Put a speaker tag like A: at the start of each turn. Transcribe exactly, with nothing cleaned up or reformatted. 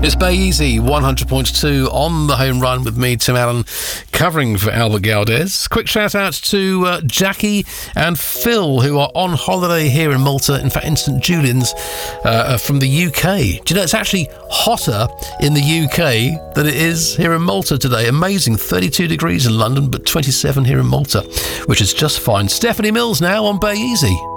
A: It's Bay Easy, one hundred point two on the home run with me, Tim Allen, covering for Albert Galdes. Quick shout out to uh, Jackie and Phil, who are on holiday here in Malta, in fact in St Julian's, uh, from the U K. Do you know it's actually hotter in the U K than it is here in Malta today? Amazing, thirty-two degrees in London, but twenty-seven here in Malta, which is just fine. Stephanie Mills now on Bay Easy.